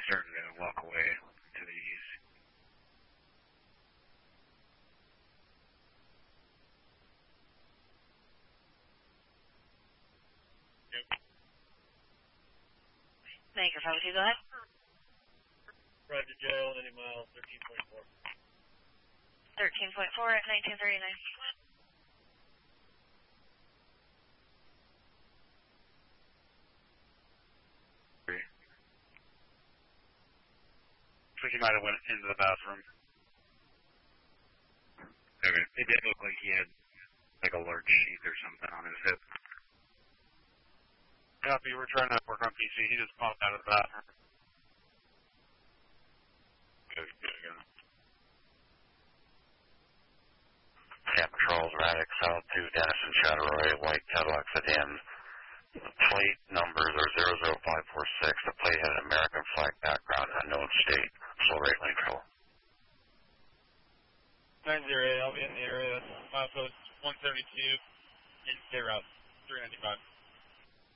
starting to walk away to the east. Anchor 52, go ahead. Roger, Joe, 90 miles, 13.4. 13.4 at 1939. Looks like he might have went into the bathroom. Okay. It did look like he had like a large sheath or something on his hip. Copy, we're trying to work on PC. He just popped out of the bathroom. Good. Camp Patrols, Radix, South 2, Dennison, Chattaroy, White Cadillac sedan. Plate numbers are 00546. The plate has an American flag background, unknown state. Slow rate lane control. 908, I'll be in the area. Milepost 132, in stay route 395.